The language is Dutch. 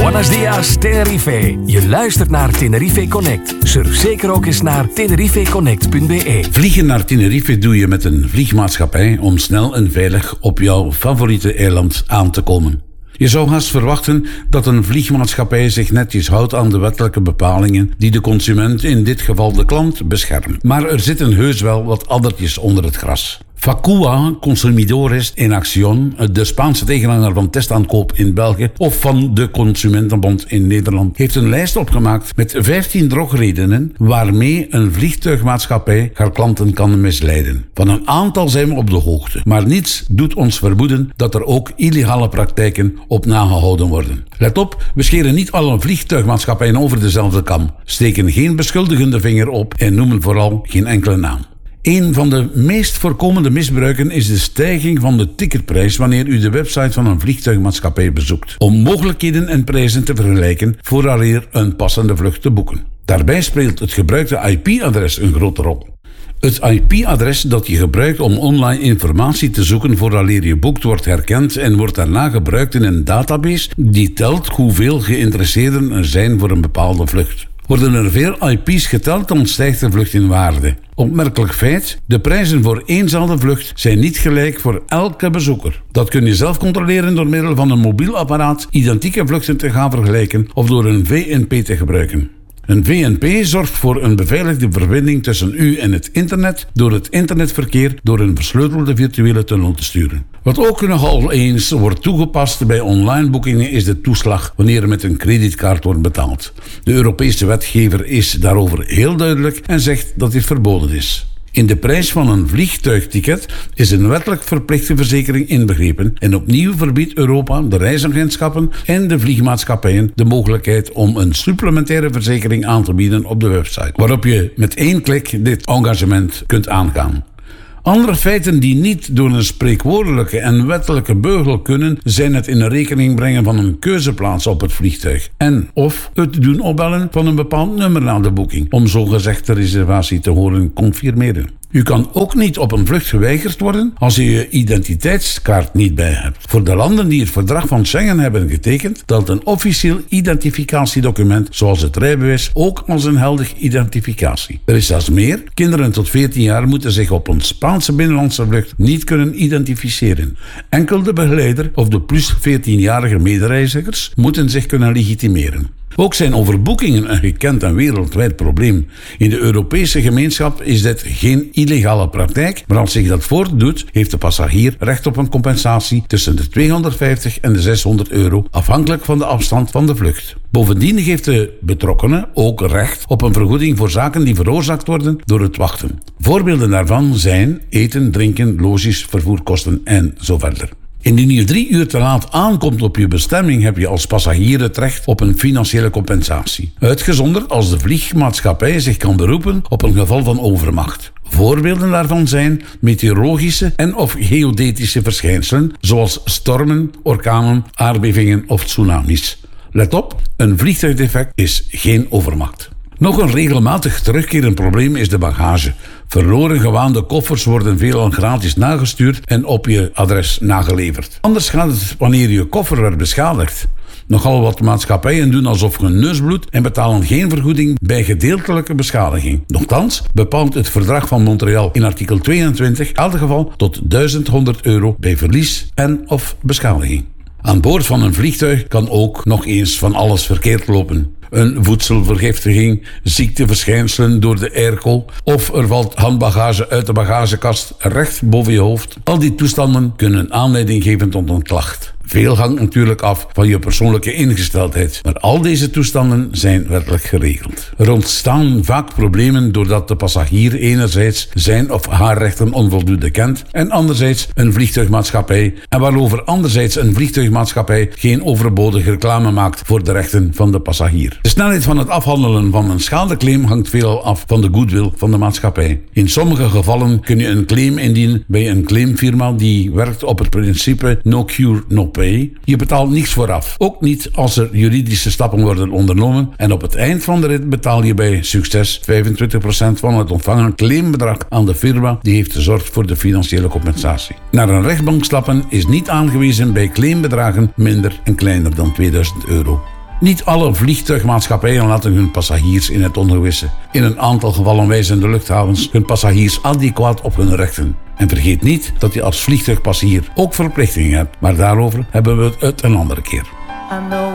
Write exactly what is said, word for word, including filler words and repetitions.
Buenos dias, Tenerife. Je luistert naar Tenerife Connect. Surf zeker ook eens naar tenerife connect punt b e. Vliegen naar Tenerife doe je met een vliegmaatschappij om snel en veilig op jouw favoriete eiland aan te komen. Je zou haast verwachten dat een vliegmaatschappij zich netjes houdt aan de wettelijke bepalingen die de consument, in dit geval de klant, beschermen. Maar er zitten heus wel wat addertjes onder het gras. Facua Consumidores en Acción, de Spaanse tegenhanger van testaankoop in België of van de Consumentenbond in Nederland, heeft een lijst opgemaakt met vijftien drogredenen waarmee een vliegtuigmaatschappij haar klanten kan misleiden. Van een aantal zijn we op de hoogte, maar niets doet ons vermoeden dat er ook illegale praktijken op nagehouden worden. Let op, we scheren niet alle vliegtuigmaatschappijen over dezelfde kam, steken geen beschuldigende vinger op en noemen vooral geen enkele naam. Een van de meest voorkomende misbruiken is de stijging van de ticketprijs wanneer u de website van een vliegtuigmaatschappij bezoekt, om mogelijkheden en prijzen te vergelijken vooraleer een passende vlucht te boeken. Daarbij speelt het gebruikte I P-adres een grote rol. Het I P-adres dat je gebruikt om online informatie te zoeken vooraleer je boekt wordt herkend en wordt daarna gebruikt in een database die telt hoeveel geïnteresseerden er zijn voor een bepaalde vlucht. Worden er veel I P's geteld, dan stijgt de vlucht in waarde. Opmerkelijk feit, de prijzen voor éénzelfde vlucht zijn niet gelijk voor elke bezoeker. Dat kun je zelf controleren door middel van een mobiel apparaat identieke vluchten te gaan vergelijken of door een V N P te gebruiken. Een V N P zorgt voor een beveiligde verbinding tussen u en het internet door het internetverkeer door een versleutelde virtuele tunnel te sturen. Wat ook nogal eens wordt toegepast bij online boekingen is de toeslag wanneer er met een creditcard wordt betaald. De Europese wetgever is daarover heel duidelijk en zegt dat dit verboden is. In de prijs van een vliegtuigticket is een wettelijk verplichte verzekering inbegrepen en opnieuw verbiedt Europa de reisagentschappen en de vliegmaatschappijen de mogelijkheid om een supplementaire verzekering aan te bieden op de website, waarop je met één klik dit engagement kunt aangaan. Andere feiten die niet door een spreekwoordelijke en wettelijke beugel kunnen, zijn het in rekening brengen van een keuzeplaats op het vliegtuig en of het doen opbellen van een bepaald nummer na de boeking, om zogezegd de reservatie te horen confirmeren. U kan ook niet op een vlucht geweigerd worden als u je identiteitskaart niet bij hebt. Voor de landen die het verdrag van Schengen hebben getekend, telt een officieel identificatiedocument zoals het rijbewijs ook als een geldige identificatie. Er is zelfs meer. Kinderen tot veertien jaar moeten zich op een Spaanse binnenlandse vlucht niet kunnen identificeren. Enkel de begeleider of de plus veertienjarige medereizigers moeten zich kunnen legitimeren. Ook zijn overboekingen een gekend en wereldwijd probleem. In de Europese gemeenschap is dit geen illegale praktijk, maar als zich dat voordoet, heeft de passagier recht op een compensatie tussen de tweehonderdvijftig en de zeshonderd euro, afhankelijk van de afstand van de vlucht. Bovendien geeft de betrokkenen ook recht op een vergoeding voor zaken die veroorzaakt worden door het wachten. Voorbeelden daarvan zijn eten, drinken, logies, vervoerkosten en zo verder. Indien je drie uur te laat aankomt op je bestemming, heb je als passagier het recht op een financiële compensatie. Uitgezonderd als de vliegmaatschappij zich kan beroepen op een geval van overmacht. Voorbeelden daarvan zijn meteorologische en of geodetische verschijnselen, zoals stormen, orkanen, aardbevingen of tsunamis. Let op, een vliegtuigdefect is geen overmacht. Nog een regelmatig terugkerend probleem is de bagage. Verloren gewaande koffers worden veelal gratis nagestuurd en op je adres nageleverd. Anders gaat het wanneer je koffer werd beschadigd. Nogal wat maatschappijen doen alsof je neus bloedt en betalen geen vergoeding bij gedeeltelijke beschadiging. Nochtans bepaalt het verdrag van Montreal in artikel tweeëntwintig elk geval tot duizend honderd euro bij verlies en of beschadiging. Aan boord van een vliegtuig kan ook nog eens van alles verkeerd lopen. Een voedselvergiftiging, ziekteverschijnselen door de airco of er valt handbagage uit de bagagekast recht boven je hoofd. Al die toestanden kunnen aanleiding geven tot een klacht. Veel hangt natuurlijk af van je persoonlijke ingesteldheid, maar al deze toestanden zijn wettelijk geregeld. Er ontstaan vaak problemen doordat de passagier enerzijds zijn of haar rechten onvoldoende kent en anderzijds een vliegtuigmaatschappij en waarover anderzijds een vliegtuigmaatschappij geen overbodige reclame maakt voor de rechten van de passagier. De snelheid van het afhandelen van een schadeclaim hangt veelal af van de goodwill van de maatschappij. In sommige gevallen kun je een claim indienen bij een claimfirma die werkt op het principe no cure, no pay. Je betaalt niets vooraf. Ook niet als er juridische stappen worden ondernomen en op het eind van de rit betaal je bij succes vijfentwintig procent van het ontvangen claimbedrag aan de firma die heeft gezorgd voor de financiële compensatie. Naar een rechtbank stappen is niet aangewezen bij claimbedragen minder en kleiner dan tweeduizend euro. Niet alle vliegtuigmaatschappijen laten hun passagiers in het ongewisse. In een aantal gevallen wijzen de luchthavens hun passagiers adequaat op hun rechten. En vergeet niet dat je als vliegtuigpassagier ook verplichtingen hebt, maar daarover hebben we het een andere keer. I know